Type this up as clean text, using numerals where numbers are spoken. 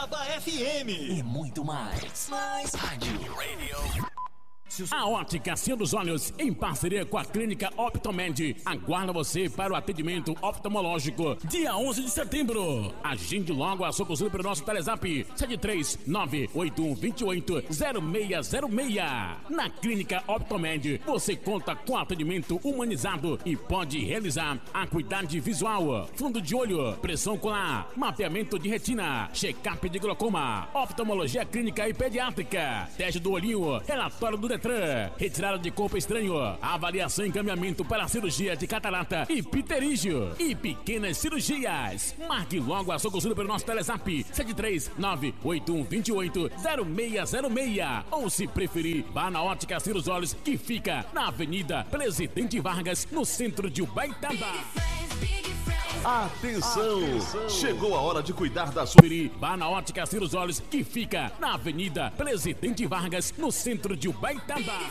Uberaba FM. E muito mais. Rádio. A Ótica Cia dos Olhos, em parceria com a Clínica Optomed, aguarda você para o atendimento oftalmológico dia 11 de setembro. Agende logo a sua consulta pelo nosso Telezap 73981280606. Na Clínica Optomed, você conta com atendimento humanizado e pode realizar acuidade visual, fundo de olho, pressão ocular, mapeamento de retina, check-up de glaucoma, oftalmologia clínica e pediátrica, teste do olhinho, relatório do Detran, retirada de corpo estranho, avaliação e encaminhamento para a cirurgia de catarata e pterígio e pequenas cirurgias. Marque logo a sua consulta pelo nosso Telezap 73981280606. Ou, se preferir, vá na Ótica Cia dos Olhos, que fica na Avenida Presidente Vargas, no centro de Ubaitaba. Atenção! Chegou a hora de cuidar da sua... Vá na Ótica Cia dos Olhos, que fica na Avenida Presidente Vargas, no centro de Ubaitaba.